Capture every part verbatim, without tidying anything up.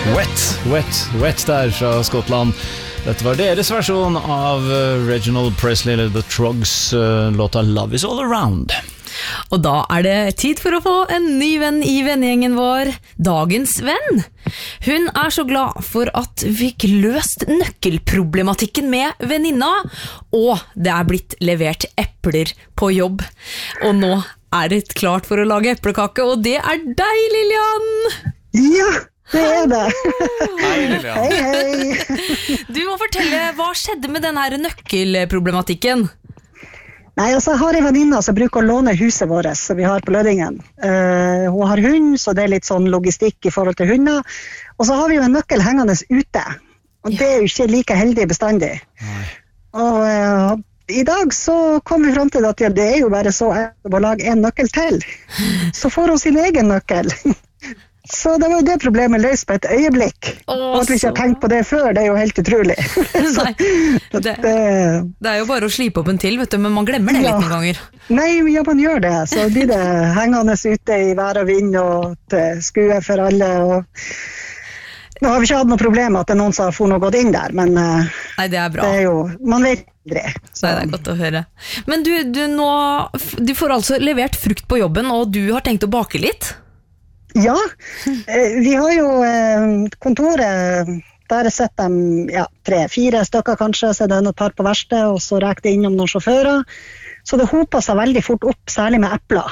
Wet, wet, wet der fra Skottland. Dette var deres versjon av Reginald Presley eller The Trogs låta Love Is All Around. Og da er det tid for å få en ny venn i vennegjengen vår, dagens venn. Hun er så glad for at vi fikk løst nøkkelproblematikken med venninna, og det er blitt levert epler på jobb. Og nå er det klart for å lage eplekake, og det er deg, Lillian! Ja! Det er det. Hei, Lillian. Hei, hei. Du må fortelle, hva skjedde med den her nøkkelproblematikken? Nei, altså jeg har en venninne som bruker å låne huset vårt som vi har på Lødingen. Uh, hun har hund, så det er litt sånn logistikk i forhold til hunder. Og så har vi jo en nøkkel hengende ute. Og det er jo ikke like heldig bestandig. Nei. Og uh, i dag så kom vi frem til at ja, det er jo bare så å lage en nøkkel til. Så får hun sin egen nøkkel. Så det var jo det problemet løst på et øyeblikk. Åh, og at vi ikke har tenkt på det før, det er jo helt utrolig. Nei, det, det er jo bare å slipe opp en til, vet du, men man glemmer det ja. Litt noen ganger. Nei, ja, man gjør det. Så blir det hengende ute i vær og vind og til skue for alle. Og nå har vi ikke hatt noe problem at det er noen som har fått noe gått inn der, men Nei, det er bra. Det er jo, man vet det. Så. Nei, det er godt å høre. Men du, du, nå, du får altså levert frukt på jobben, og du har tenkt å bake litt? Ja, vi har jo kontoret, der sitter de ja, tre, fire stykker kanskje, så er det et par på verste, og så rekker det innom noen sjåfører. Så det hoper seg veldig fort opp, særlig med epler.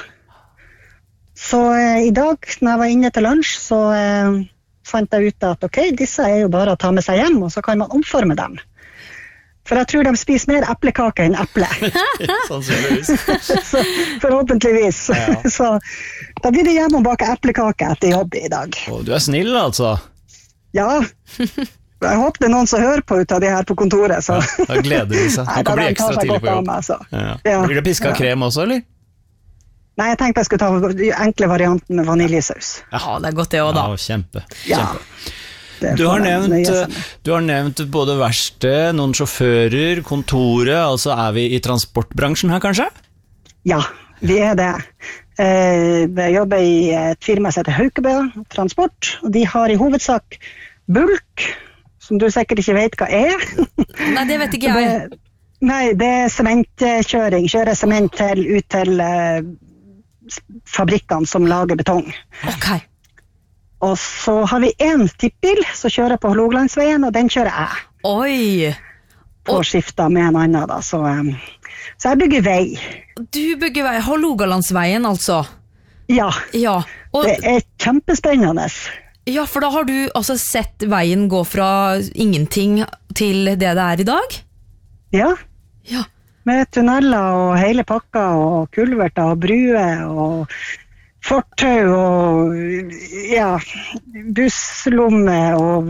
Så eh, i dag, når jeg var inne til lunsj, så eh, fant jeg ut at ok, disse er jo bare å ta med seg hjem, og så kan man omforme dem. For jeg tror de spiser mer eplekake enn eple. Sannsynligvis. Så forhåpentligvis. Ja. Så da blir det hjemme å bake eplekake etter jobb i dag. Å, du er snill, altså. Ja. Jeg håper det er noen som hører på ut av det her på kontoret. Så. Ja, da gleder de seg. Han kan bli ekstra tidlig på jobb. Meg, ja. Ja. Blir det pisket ja. krem også, eller? Nei, jeg tenkte jeg skulle ta enkle varianten med vaniljesaus. Ja, det er godt det også da. Ja, kjempe. Ja. kjempe. Du har, nevnt, du har nevnt både verksted, noen sjåfører, kontoret, altså er vi i transportbransjen her kanskje? Ja, vi er det. Jeg jobber i et firma som heter Haukebø Transport, og de har i hovedsak bulk, som du sikkert ikke vet hva er. Nei, det vet ikke jeg. Det, nei, det er sementkjøring, kjører sement til, ut til uh, fabrikkene som lager betong. Ok. Og så har vi en tippbil som kjører på Hålogalandsveien, og den kjører jeg. Oi! På skifta med en annen da, så, um, så jeg bygger vei. Du bygger vei, Hålogalandsveien altså? Ja, ja. Og, det er kjempespennende. Ja, for da har du altså sett veien gå fra ingenting til det det er i dag? Ja, ja. Med tunneler og hele pakka, og kulverter og bruer og fortau og ja, busslomme og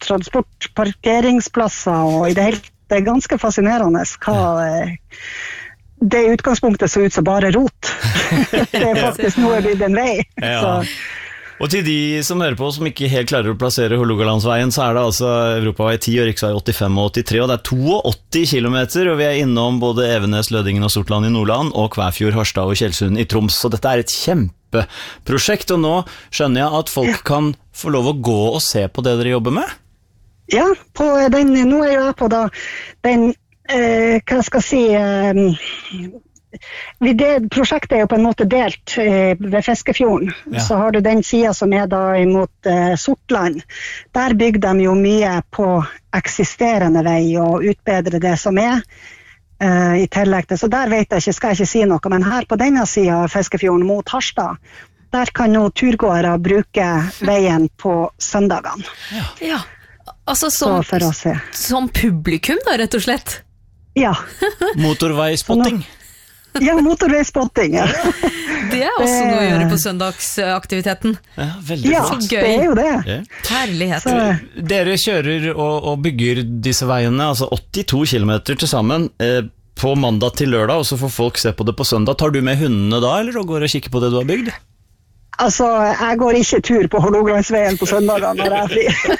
transportparkeringsplasser og i det hele det er ganske fascinerende hva det i utgangspunktet så ut som bare rot. Det er faktisk noe blitt en vei. Ja. Så. Og til de som hører på som ikke helt klarer å plassere Hålogalandsveien, så er det altså Europavei ti og riksvei åttifem og åttitre, og det er åttito kilometer, og vi er innom både Evenes, Lødingen og Sortland i Nordland, og Kvæfjord, Harstad og Kjelsund i Troms, så dette er et kjempeprosjekt, og nå skjønner jeg at folk kan få lov å gå og se på det dere jobber med? Ja, på den, nå er jeg på da, den, eh, hva skal jeg si, eh, Vi det, prosjektet er jo på en måte delt eh, ved Fiskefjorden, ja. Så har du den siden som er da imot eh, Sortland. Der bygger de jo mye på eksisterende vei og utbedre det som er eh, i tillegg til. Så der vet jeg ikke, skal jeg ikke si noe, men her på denne siden av Fiskefjorden mot Harstad, der kan jo turgåere bruke veien på søndagene. Ja, ja. Altså som, som publikum da, rett og slett? Ja. Motorveispotting? Ja, motorveispotting, ja. Det er også noe å gjøre på søndagsaktiviteten. Ja, veldig ja, flott. Det er jo det. Ja. Herlighet. Så. Dere kjører og, og bygger disse veiene, altså åttito kilometer til sammen, eh, på mandag til lørdag, og så får folk se på det på søndag. Tar du med hundene da, eller går og kikker på det du har bygd? Altså, jeg går ikke tur på Hålogalandsveien på søndagen når jeg er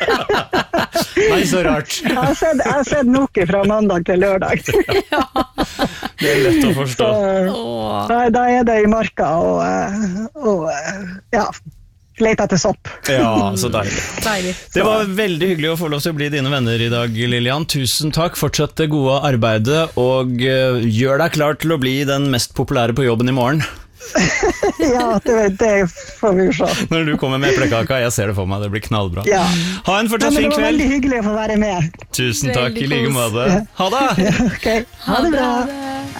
fri. Nei, så rart. Jeg har sett, jeg har sett noe fra mandag til lørdag. Ja. Det er lett å forstå. Så, da, da er det i marka, og, og ja. lete etter sopp. Ja, så deilig. Deilig. Det var veldig hyggelig å få lov til å bli dine venner i dag, Lillian. Tusen takk, fortsett det gode arbeidet, og uh, gjør deg klar til å bli den mest populære på jobben i morgen. Ja, det, det får vi jo se. Når du kommer med eplekaka, jeg ser det for meg, det blir knallbra. Ja. Ha en fortsatt ja, fin kveld. Det var veldig hyggelig å få være med. Tusen takk, i like måte. Ha det! Ja, okay. Ha det bra.